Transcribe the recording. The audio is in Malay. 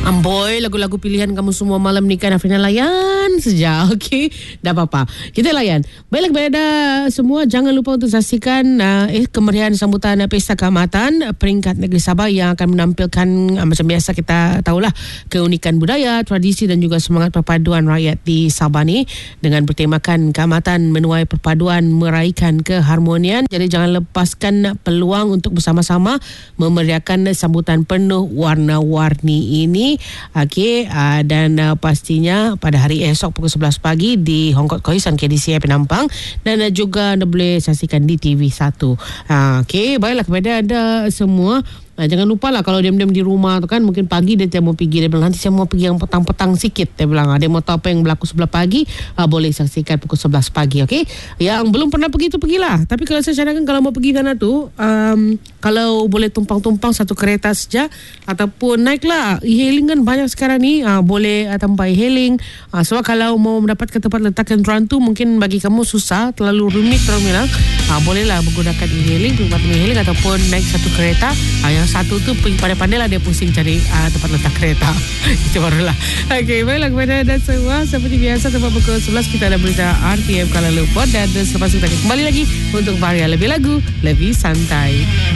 Amboi, lagu-lagu pilihan kamu semua malam ni kan Afrina layan saja. Okey, dah apa-apa. Kita layan. Baiklah kepada semua, jangan lupa untuk saksikan kemeriahan sambutan Pesta Keamatan peringkat negeri Sabah yang akan menampilkan macam biasa kita tahulah keunikan budaya, tradisi dan juga semangat perpaduan rakyat di Sabah ni dengan bertemakan keamatan menuai perpaduan meraikan keharmonian. Jadi jangan lepaskan peluang untuk bersama-sama memeriahkan sambutan penuh warna-warni ini. Okey, dan pastinya pada hari esok pukul 11 pagi di Hongkot Kohisan KDCI Penampang, dan juga anda boleh saksikan di TV1. Okey, baiklah kepada anda semua, jangan lupa lah kalau diam-diam di rumah tu kan, mungkin pagi dia mau pergi, dia bilang nanti saya mau pergi yang petang-petang sikit, dia bilang dia mau tahu apa yang berlaku sebelah pagi, boleh saksikan pukul 11 pagi. Okey, yang belum pernah pergi tu pergilah, tapi kalau saya sarankan kalau mau pergi sana tu, kalau boleh tumpang-tumpang satu kereta saja ataupun naiklah e-hailing kan banyak sekarang ni, boleh tanpa e-hailing. Sebab kalau mau mendapatkan tempat letak kenderaan tu mungkin bagi kamu susah, terlalu rumit orang bilang, bolehlah menggunakan e-hailing, tempat e-hailing ataupun naik satu kereta. Yang satu tu pergi pandai-pandai lah dia pusing cari tempat letak kereta. Itu barulah. Okey, baiklah kepada anda semua, seperti biasa tempat pukul 11 kita ada berita RTM Kuala Lumpur, dan selepas kita kembali lagi untuk varia lebih lagu, lebih santai.